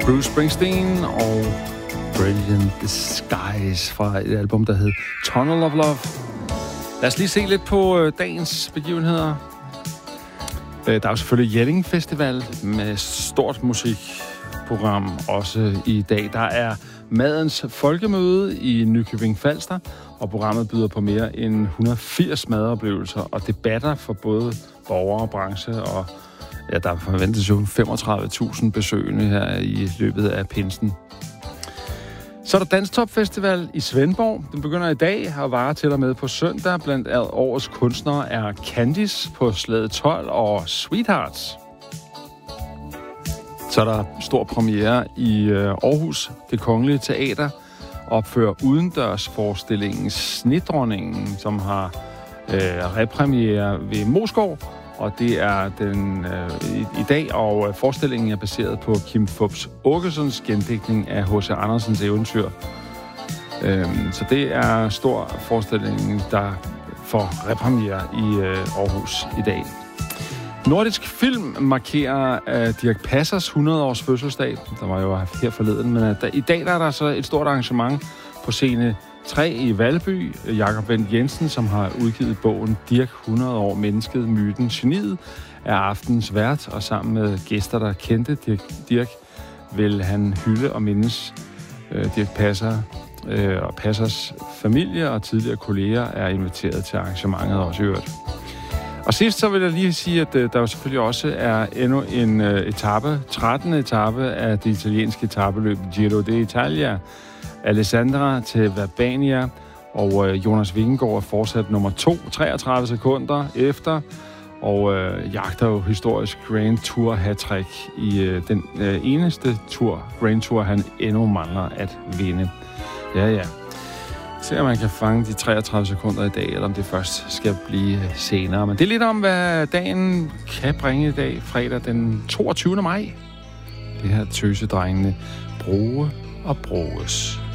Bruce Springsteen og Brilliant Disguise fra et album, der hed Tunnel of Love. Lad os lige se lidt på dagens begivenheder. Der er jo selvfølgelig Jelling Festival med stort musikprogram også i dag. Der er Madens Folkemøde i Nykøbing Falster, og programmet byder på mere end 180 madoplevelser og debatter for både borgere og branche, og ja, der forventes jo 35.000 besøgende her i løbet af pinsen. Så er der Danstop Festival i Svendborg. Den begynder i dag og varer til og med på søndag. Blandt årets kunstnere er Candice på Slæde 12 og Sweethearts. Så er der stor premiere i Aarhus. Det Kongelige Teater opfører udendørsforestillingen Snedronningen, som har repremiere ved Moskov. Og det er den i dag, og forestillingen er baseret på Kim Fupz Aakersons gendigtning af H.C. Andersens eventyr. Så det er stor forestilling, der får repremiere i Aarhus i dag. Nordisk Film markerer Dirch Passers 100-års fødselsdag. Der var jo her forleden, men i dag der er der så et stort arrangement på scene 3 i Valby. Jakob Wendt Jensen, som har udgivet bogen Dirch 100 år mennesket, myten, geniet, er aftens vært, og sammen med gæster, der kendte Dirch, vil han hylde og mindes Dirch Passer, og Passers familie og tidligere kolleger er inviteret til arrangementet også i øvrigt. Og sidst så vil jeg lige sige, at der jo selvfølgelig også er endnu en etape, 13. etape af det italienske etapeløb Giro d'Italia. Alessandra til Verbania, og Jonas Vingegaard er fortsat nummer 2, 33 sekunder efter, og jagter jo historisk Grand Tour hat-trick i den eneste Grand Tour, han endnu mangler at vinde. Ja. Se om man kan fange de 33 sekunder i dag, eller om det først skal blive senere. Men det er lidt om, hvad dagen kan bringe i dag, fredag den 22. maj. Det her tøsedrengene Broge og Broges.